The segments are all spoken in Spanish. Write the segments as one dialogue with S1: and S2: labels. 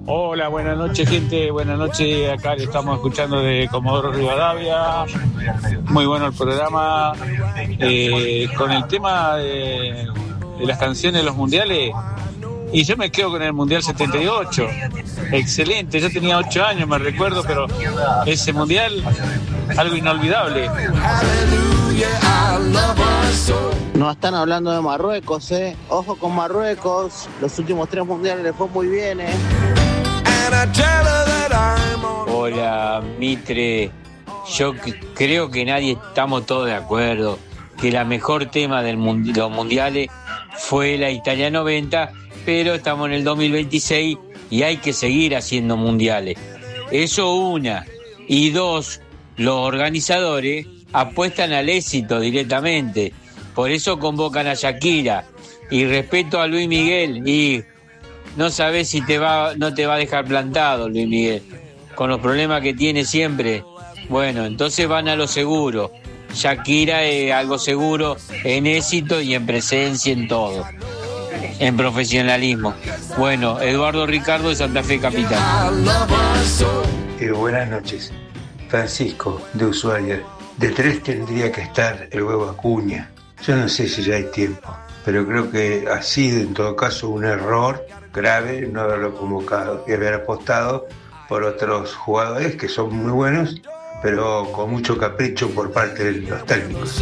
S1: Hola, buenas noches, gente. Buenas noches. Acá le estamos escuchando de Comodoro Rivadavia. Muy bueno el programa. Con el tema de las canciones de los mundiales, y yo me quedo con el Mundial 78. Excelente. Yo tenía 8 años, me recuerdo, pero ese mundial, algo inolvidable.
S2: No están hablando de Marruecos, Ojo con Marruecos. Los últimos 3 mundiales les fue muy bien,
S3: Hola, Mitre. Yo creo que nadie estamos todos de acuerdo que la mejor tema de los mundiales fue la Italia 90, pero estamos en el 2026 y hay que seguir haciendo mundiales. Eso una. Y dos, los organizadores apuestan al éxito directamente. Por eso convocan a Shakira. Y respeto a Luis Miguel, y no sabés si no te va a dejar plantado Luis Miguel, con los problemas que tiene siempre. Bueno, entonces van a lo seguro. Shakira es algo seguro en éxito y en presencia, en todo, en profesionalismo. Bueno, Eduardo Ricardo de Santa Fe Capital.
S4: Buenas noches. Francisco, de Ushuaia. De 3 tendría que estar el huevo Acuña. Yo no sé si ya hay tiempo, pero creo que ha sido en todo caso un error grave no haberlo convocado y haber apostado por otros jugadores que son muy buenos, pero con mucho capricho por parte de los técnicos.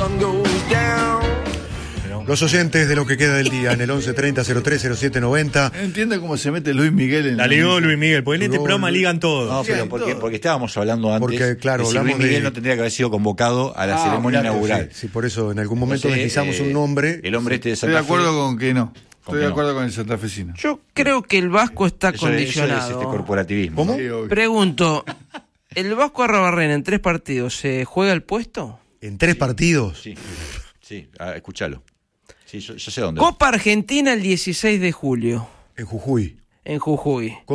S5: Los oyentes de lo que queda del día en el 1130-030790.
S6: Entiende cómo se mete Luis Miguel en
S7: la ligó Luis Miguel, porque en este programa ligan todo.
S6: No, pero porque estábamos hablando antes.
S5: Porque, claro,
S6: si Luis Miguel no tendría que haber sido convocado a la ceremonia inaugural.
S5: Sí, por eso en algún momento deslizamos un nombre.
S6: El hombre de Santa Fe. Estoy de acuerdo con que no. Estoy de acuerdo con el santafesino.
S8: Yo creo que el Vasco está condicionado.
S6: Eso es corporativismo.
S5: ¿Cómo?
S6: Sí,
S8: pregunto, ¿el Vasco Arrobarrena en 3 partidos se juega el puesto?
S5: ¿En 3 partidos?
S6: Sí, escúchalo. Sí, yo sé dónde.
S8: Copa Argentina el 16 de julio.
S5: En Jujuy.
S8: En Jujuy.